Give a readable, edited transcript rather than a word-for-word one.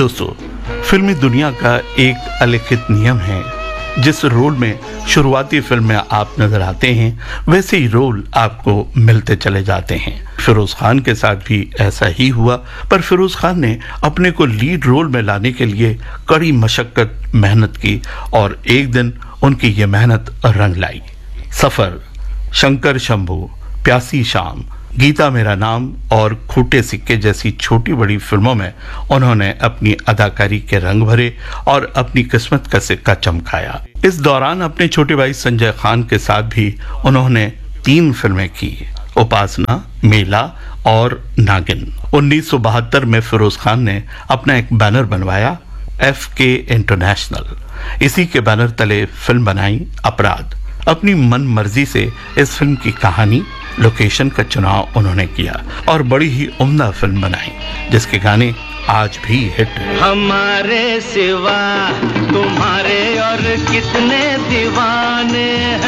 दोस्तों, फिल्मी दुनिया का एक अलिखित नियम है, जिस रोल में शुरुआती फिल्म में आप नजर आते हैं वैसे ही रोल आपको मिलते चले जाते हैं। फिरोज खान के साथ भी ऐसा ही हुआ, पर फिरोज खान ने अपने को लीड रोल में लाने के लिए कड़ी मशक्कत मेहनत की और एक दिन उनकी ये मेहनत रंग लाई। सफर, शंकर शंभू, प्यासी शाम, गीता मेरा नाम और खोटे सिक्के जैसी छोटी बड़ी फिल्मों में उन्होंने अपनी अदाकारी के रंग भरे और अपनी किस्मत का सिक्का चमकाया। इस दौरान अपने छोटे भाई संजय खान के साथ भी उन्होंने 3 फिल्में की, उपासना, मेला और नागिन। 1972 में फिरोज खान ने अपना एक बैनर बनवाया, FK इंटरनेशनल। इसी के बैनर तले फिल्म बनाई अपराध। अपनी मन मर्जी से इस फिल्म की कहानी, लोकेशन का चुनाव उन्होंने किया और बड़ी ही उम्दा फिल्म बनाई, जिसके गाने आज भी हिट है। हमारे सिवा तुम्हारे और कितने दीवाने